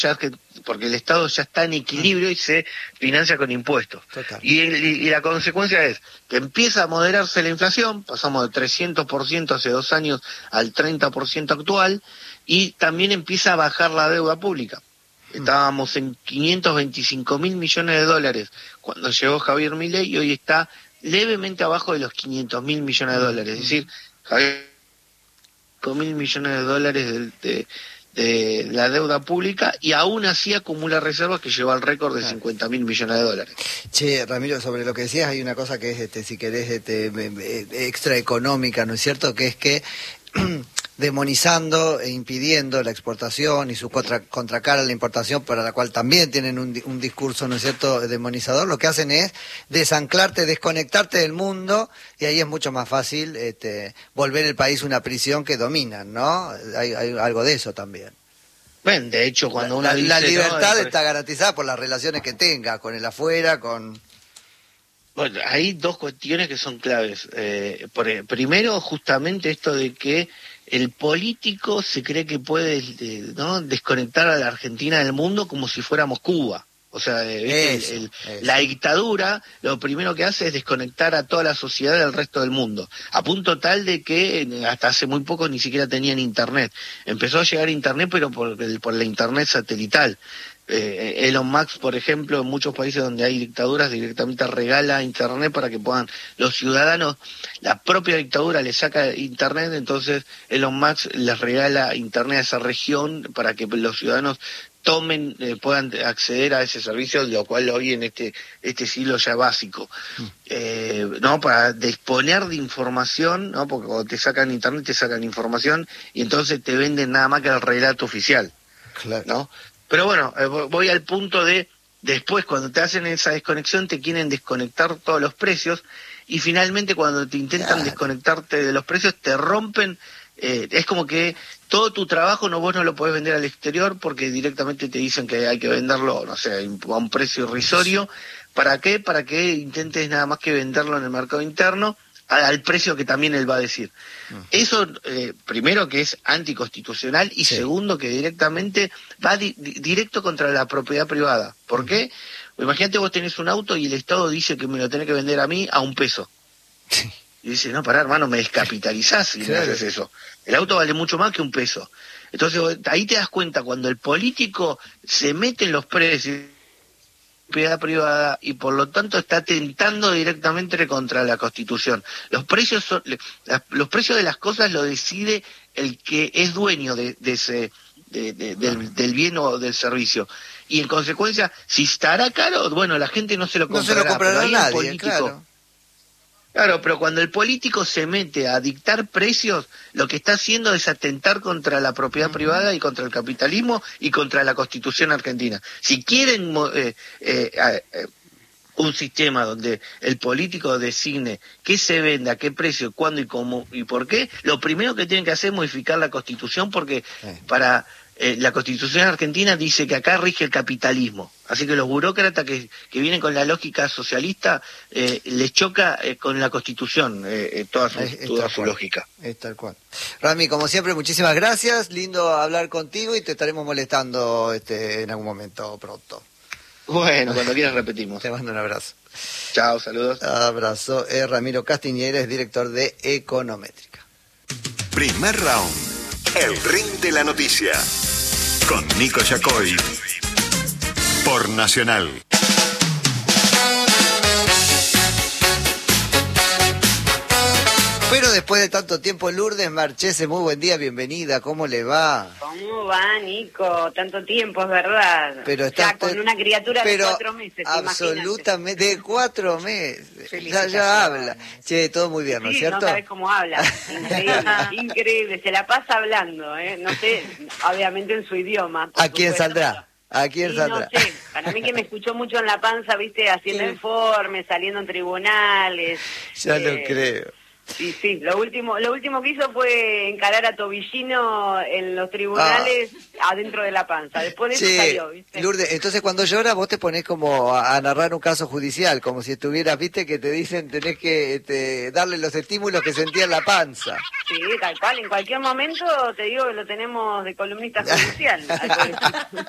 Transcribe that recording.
ya que, porque el Estado ya está en equilibrio y se financia con impuestos. Total. Y la consecuencia es que empieza a moderarse la inflación, pasamos del 300% hace 2 años al 30% actual, y también empieza a bajar la deuda pública. Estábamos en 525.000 millones de dólares cuando llegó Javier Milei y hoy está levemente abajo de los 500.000 millones de dólares. Es decir, Javier, 5.000 millones de dólares de la deuda pública y aún así acumula reservas que lleva al récord de 50.000 millones de dólares. Che, Ramiro, sobre lo que decías hay una cosa que es, si querés, extra económica, ¿no es cierto? Que es que demonizando e impidiendo la exportación y su contracara a la importación, para la cual también tienen un discurso, ¿no es cierto?, demonizador, lo que hacen es desanclarte, desconectarte del mundo, y ahí es mucho más fácil volver el país una prisión que dominan, ¿no? Hay algo de eso también. Bueno, de hecho, cuando uno dice... La libertad está garantizada por las relaciones que tenga con el afuera, con... Bueno, hay dos cuestiones que son claves. Primero, justamente esto de que el político se cree que puede, ¿no?, desconectar a la Argentina del mundo como si fuéramos Cuba. O sea, la dictadura lo primero que hace es desconectar a toda la sociedad del resto del mundo, a punto tal de que hasta hace muy poco ni siquiera tenían internet. Empezó a llegar internet, pero por la internet satelital. Elon Musk, por ejemplo, en muchos países donde hay dictaduras, directamente regala internet para que puedan los ciudadanos, la propia dictadura le saca internet, entonces Elon Musk les regala internet a esa región para que los ciudadanos puedan acceder a ese servicio, lo cual hoy en este siglo ya básico, no, para disponer de información, no, porque cuando te sacan internet te sacan información y entonces te venden nada más que el relato oficial, claro, ¿no? Pero bueno, voy al punto de después, cuando te hacen esa desconexión, te quieren desconectar todos los precios, y finalmente cuando te intentan desconectarte de los precios, te rompen. Es como que todo tu trabajo vos no lo podés vender al exterior porque directamente te dicen que hay que venderlo, no sé, a un precio irrisorio. ¿Para qué? Para que intentes nada más que venderlo en el mercado interno al precio que también él va a decir. Eso, primero, que es anticonstitucional, y segundo, que directamente va directo contra la propiedad privada. ¿Por qué? Imagínate, vos tenés un auto y el Estado dice que me lo tenés que vender a mí a $1. Y dice, no, pará, hermano, me descapitalizás si me haces eso. El auto vale mucho más que $1. Entonces, ahí te das cuenta, cuando el político se mete en los precios, propiedad privada, y por lo tanto está atentando directamente contra la Constitución. Los precios de las cosas lo decide el que es dueño del bien o del servicio. Y en consecuencia, si estará caro, bueno, la gente no se lo comprará. No se lo comprará pero nadie, político, claro, pero cuando el político se mete a dictar precios, lo que está haciendo es atentar contra la propiedad privada y contra el capitalismo y contra la Constitución argentina. Si quieren un sistema donde el político designe qué se vende, a qué precio, cuándo y cómo y por qué, lo primero que tienen que hacer es modificar la Constitución, porque la Constitución argentina dice que acá rige el capitalismo. Así que los burócratas que vienen con la lógica socialista les choca con la Constitución toda su lógica. Es tal cual. Rami, como siempre, muchísimas gracias. Lindo hablar contigo y te estaremos molestando en algún momento pronto. Bueno, cuando quieras repetimos. Te mando un abrazo. Chao, saludos. Abrazo. Ramiro Castiñeira es director de Econométrica. Primer round. El ring de la noticia. Con Nico Yacoy. Por Nacional. Pero después de tanto tiempo, Lourdes Marchese, muy buen día, bienvenida, ¿cómo le va? ¿Cómo va, Nico? Tanto tiempo, es verdad. Pero está con una criatura de 4 meses, absolutamente, de 4 meses. Ya habla. Che, todo muy bien, ¿no es cierto? No sabes cómo habla. Increíble, increíble. Se la pasa hablando, ¿eh? No sé, obviamente en su idioma. ¿A quién saldrá? ¿A quién saldrá? No sé, para mí que me escuchó mucho en La Panza, viste, haciendo informes, saliendo en tribunales. Ya lo creo. Sí, lo último que hizo fue encarar a Tobillino en los tribunales adentro de La Panza. Después de eso salió, ¿viste? Lourdes, entonces cuando lloras vos te ponés como a narrar un caso judicial, como si estuvieras, viste, que te dicen tenés que darle los estímulos que sentía en la panza. Sí, tal cual, en cualquier momento te digo que lo tenemos de columnista judicial.